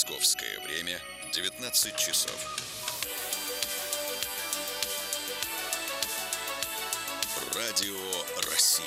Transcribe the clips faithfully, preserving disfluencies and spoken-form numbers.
Московское время девятнадцать часов. Радио России.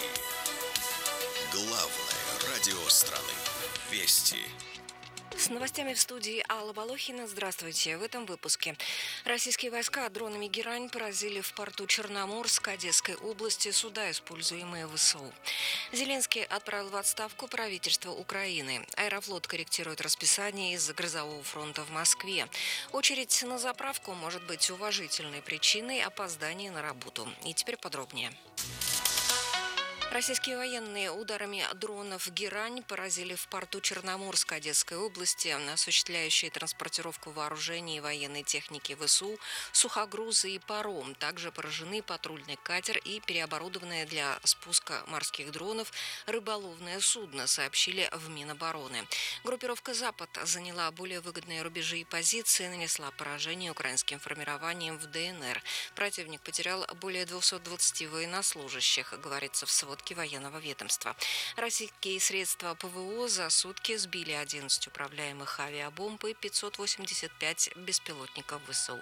Главное радио страны. Вести. С новостями в студии Алла Волохина. Здравствуйте. В этом выпуске. Российские войска дронами «Герань» поразили в порту Черноморск Одесской области суда, используемые ВСУ. Зеленский отправил в отставку правительство Украины. Аэрофлот корректирует расписание из-за грозового фронта в Москве. Очередь на заправку может быть уважительной причиной опоздания на работу. И теперь подробнее. Российские военные ударами дронов «Герань» поразили в порту Черноморск Одесской области, осуществляющие транспортировку вооружений и военной техники ВСУ, сухогрузы и паром. Также поражены патрульный катер и переоборудованное для спуска морских дронов рыболовное судно, сообщили в Минобороны. Группировка «Запад» заняла более выгодные рубежи и позиции, нанесла поражение украинским формированиям в ДНР. Противник потерял более двухсот двадцати военнослужащих, говорится в сводке военного ведомства. Российские средства ПВО за сутки сбили одиннадцать управляемых авиабомб и пятьсот восемьдесят пять беспилотников ВСУ.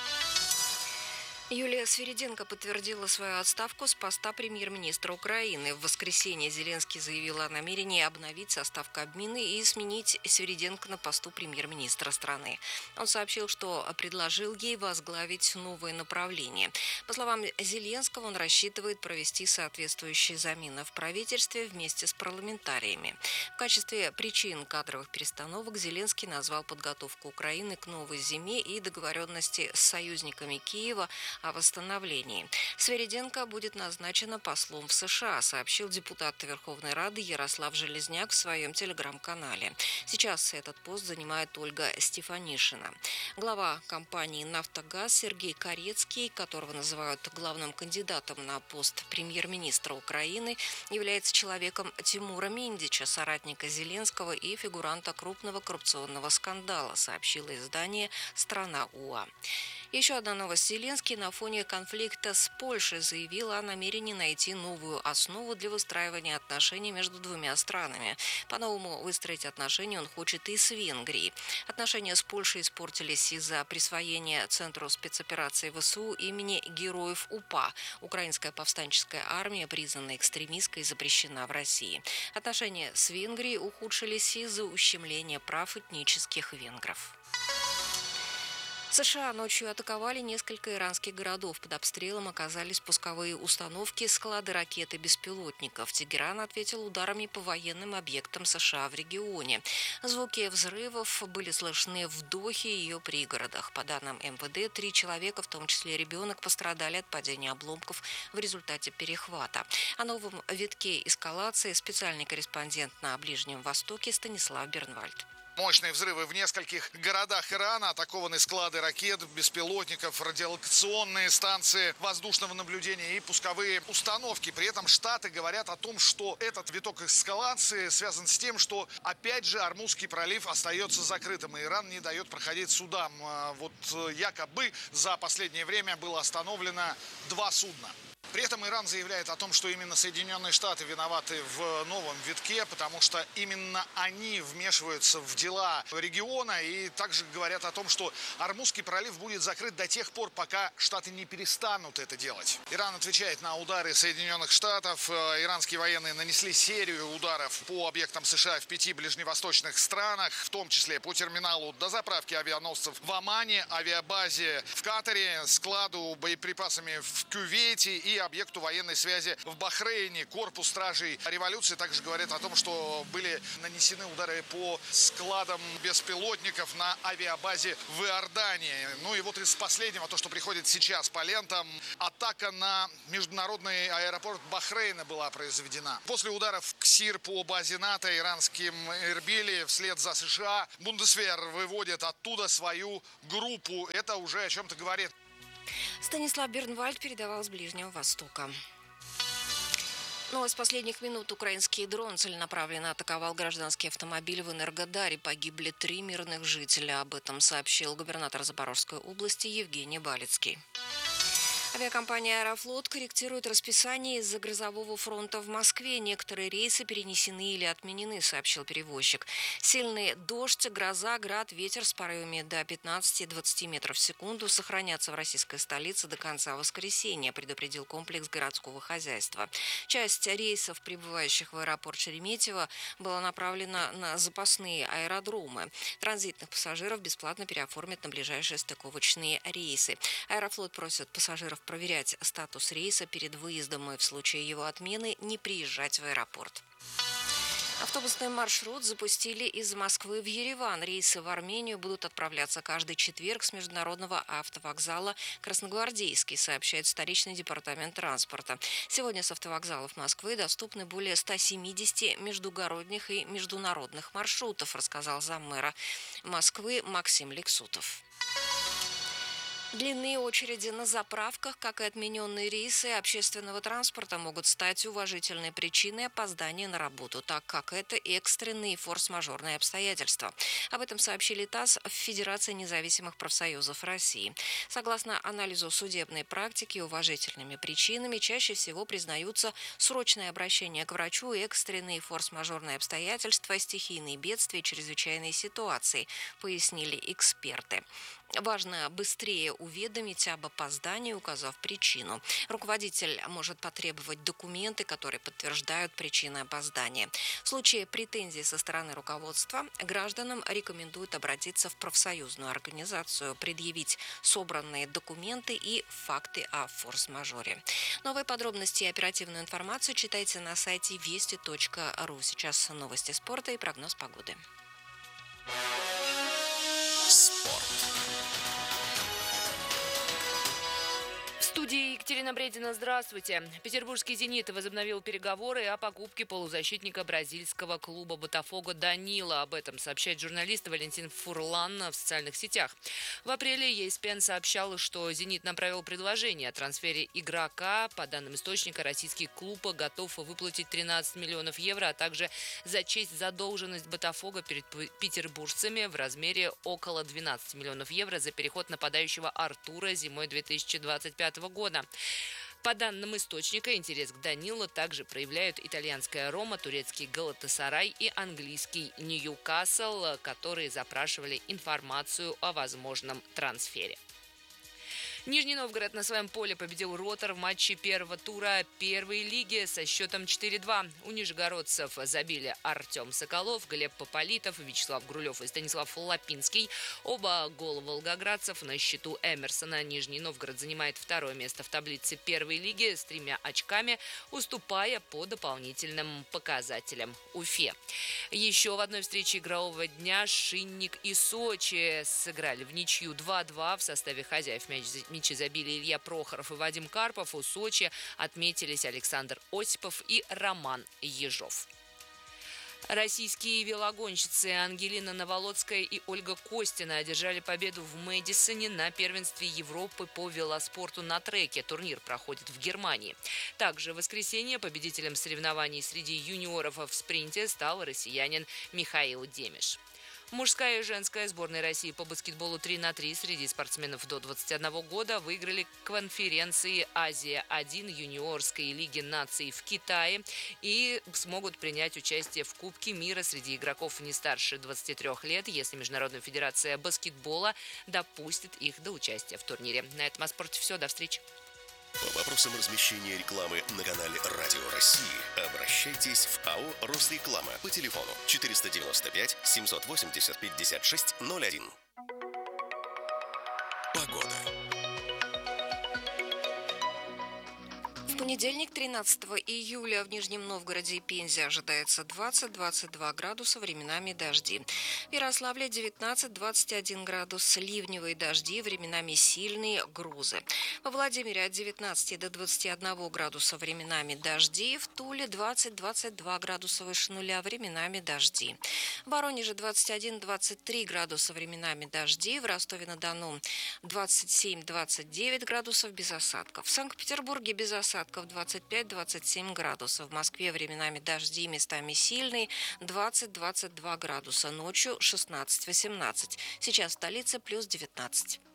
Юлия Свириденко подтвердила свою отставку с поста премьер-министра Украины. В воскресенье Зеленский заявил о намерении обновить состав Кабмина и сменить Свириденко на посту премьер-министра страны. Он сообщил, что предложил ей возглавить новое направление. По словам Зеленского, он рассчитывает провести соответствующие замены в правительстве вместе с парламентариями. В качестве причин кадровых перестановок Зеленский назвал подготовку Украины к новой зиме и договоренности с союзниками Киева о восстановлении. Свириденко будет назначена послом в США, сообщил депутат Верховной Рады Ярослав Железняк в своем телеграм-канале. Сейчас этот пост занимает Ольга Стефанишина. Глава компании «Нафтогаз» Сергей Корецкий, которого называют главным кандидатом на пост премьер-министра Украины, является человеком Тимура Миндича, соратника Зеленского и фигуранта крупного коррупционного скандала, сообщило издание «Страна УА». Еще одна новость. Зеленский на фоне конфликта с Польшей заявил о намерении найти новую основу для выстраивания отношений между двумя странами. По-новому выстроить отношения он хочет и с Венгрией. Отношения с Польшей испортились из-за присвоения Центру спецопераций ВСУ имени Героев УПА. Украинская повстанческая армия, признанная экстремистской, запрещена в России. Отношения с Венгрией ухудшились из-за ущемления прав этнических венгров. США ночью атаковали несколько иранских городов. Под обстрелом оказались пусковые установки, склады ракет и беспилотников. Тегеран ответил ударами по военным объектам США в регионе. Звуки взрывов были слышны в Дохе и ее пригородах. По данным эм вэ дэ, три человека, в том числе ребенок, пострадали от падения обломков в результате перехвата. О новом витке эскалации специальный корреспондент на Ближнем Востоке Станислав Бернвальд. Мощные взрывы в нескольких городах Ирана, атакованы склады ракет, беспилотников, радиолокационные станции воздушного наблюдения и пусковые установки. При этом Штаты говорят о том, что этот виток эскалации связан с тем, что, опять же, Ормузский пролив остается закрытым, и Иран не дает проходить судам. Вот якобы за последнее время было остановлено два судна. При этом Иран заявляет о том, что именно Соединенные Штаты виноваты в новом витке, потому что именно они вмешиваются в дела региона, и также говорят о том, что Ормузский пролив будет закрыт до тех пор, пока Штаты не перестанут это делать. Иран отвечает на удары Соединенных Штатов. Иранские военные нанесли серию ударов по объектам США в пяти ближневосточных странах, в том числе по терминалу дозаправки авианосцев в Омане, авиабазе в Катаре, складу боеприпасами в Кувейте и объекту военной связи в Бахрейне. Корпус стражей революции также говорит о том, что были нанесены удары по складам беспилотников на авиабазе в Иордании. Ну и вот из последнего, то, что приходит сейчас по лентам, атака на международный аэропорт Бахрейна была произведена. После ударов КСИР по базе НАТО иранским Эрбиле вслед за США Бундесвер выводит оттуда свою группу. Это уже о чем-то говорит. Станислав Бернвальд передавал с Ближнего Востока. Новость последних минут. Украинский дрон целенаправленно атаковал гражданский автомобиль в Энергодаре. Погибли три мирных жителя. Об этом сообщил губернатор Запорожской области Евгений Балицкий. Авиакомпания «Аэрофлот» корректирует расписание из-за грозового фронта в Москве. Некоторые рейсы перенесены или отменены, сообщил перевозчик. Сильный дождь, гроза, град, ветер с порывами до пятнадцати-двадцати метров в секунду сохранятся в российской столице до конца воскресенья, предупредил комплекс городского хозяйства. Часть рейсов, прибывающих в аэропорт Шереметьево, была направлена на запасные аэродромы. Транзитных пассажиров бесплатно переоформят на ближайшие стыковочные рейсы. «Аэрофлот» просит пассажиров проверять статус рейса перед выездом и в случае его отмены не приезжать в аэропорт. Автобусный маршрут запустили из Москвы в Ереван. Рейсы в Армению будут отправляться каждый четверг с международного автовокзала Красногвардейский, сообщает столичный департамент транспорта. Сегодня с автовокзалов Москвы доступны более ста семидесяти междугородних и международных маршрутов, рассказал заммэра Москвы Максим Лексутов. Длинные очереди на заправках, как и отмененные рейсы общественного транспорта, могут стать уважительной причиной опоздания на работу, так как это экстренные форс-мажорные обстоятельства. Об этом сообщили ТАСС в Федерации независимых профсоюзов России. Согласно анализу судебной практики, уважительными причинами чаще всего признаются срочное обращение к врачу, экстренные форс-мажорные обстоятельства, стихийные бедствия, чрезвычайные ситуации, пояснили эксперты. Важно быстрее уведомить об опоздании, указав причину. Руководитель может потребовать документы, которые подтверждают причины опоздания. В случае претензий со стороны руководства гражданам рекомендуют обратиться в профсоюзную организацию, предъявить собранные документы и факты о форс-мажоре. Новые подробности и оперативную информацию читайте на сайте вести точка ру. Сейчас новости спорта и прогноз погоды. Спорт. В студии Екатерина Бредина, здравствуйте. Петербургский «Зенит» возобновил переговоры о покупке полузащитника бразильского клуба «Ботафого» Данила. Об этом сообщает журналист Валентин Фурлан в социальных сетях. В апреле и эс пи эн сообщал, что «Зенит» направил предложение о трансфере игрока. По данным источника, российский клуб готов выплатить тринадцать миллионов евро, а также зачесть задолженность «Ботафого» перед петербуржцами в размере около двенадцати миллионов евро за переход нападающего Артура зимой две тысячи двадцать пятого года. По данным источника, интерес к Данилу также проявляют итальянская «Рома», турецкий «Галатасарай» и английский «Ньюкасл», которые запрашивали информацию о возможном трансфере. Нижний Новгород на своем поле победил «Ротор» в матче первого тура первой лиги со счетом четыре-два. У нижегородцев забили Артем Соколов, Глеб Пополитов, Вячеслав Грулев и Станислав Лапинский. Оба гола волгоградцев на счету Эмерсона. Нижний Новгород занимает второе место в таблице первой лиги с тремя очками, уступая по дополнительным показателям Уфе. Еще в одной встрече игрового дня Шинник и Сочи сыграли в ничью два-два. В составе хозяев мяч Мячи забили Илья Прохоров и Вадим Карпов. У Сочи отметились Александр Осипов и Роман Ежов. Российские велогонщицы Ангелина Наволоцкая и Ольга Костина одержали победу в Мэдисоне на первенстве Европы по велоспорту на треке. Турнир проходит в Германии. Также в воскресенье победителем соревнований среди юниоров в спринте стал россиянин Михаил Демиш. Мужская и женская сборные России по баскетболу три на три среди спортсменов до двадцати одного года выиграли конференции «Азия-один» юниорской лиги наций в Китае и смогут принять участие в Кубке мира среди игроков не старше двадцати трёх лет, если Международная федерация баскетбола допустит их до участия в турнире. На этом о спорте все. До встречи. По вопросам размещения рекламы на канале «Радио России» обращайтесь в АО «Росреклама» по телефону четыреста девяносто пять семьсот восемьдесят пятьдесят шесть ноль один. Погода. В понедельник, тринадцатого июля, в Нижнем Новгороде и Пензе ожидается двадцать-двадцать два градуса, временами дожди. В Ярославле девятнадцать-двадцать один градус, ливневые дожди, временами сильные грозы. Во Владимире от девятнадцати до двадцати одного градуса, временами дожди. В Туле двадцать-двадцать два градуса выше нуля, временами дожди. В Воронеже двадцать один-двадцать три градуса, временами дожди. В Ростове-на-Дону двадцать семь-двадцать девять градусов без осадков. В Санкт-Петербурге без осадков двадцать пять-двадцать семь градусов. В Москве временами дожди, местами сильные, двадцать-двадцать два градуса. Ночью шестнадцать-восемнадцать. Сейчас в столице плюс девятнадцать.